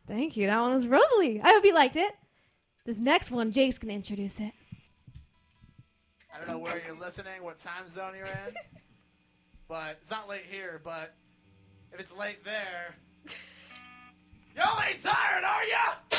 Thank you. That one was Rosalie. I hope you liked it. This next one, Jake's going to introduce it. I don't know where you're listening, what time zone you're in, but it's not late here, but if it's late there, y'all ain't tired, are ya?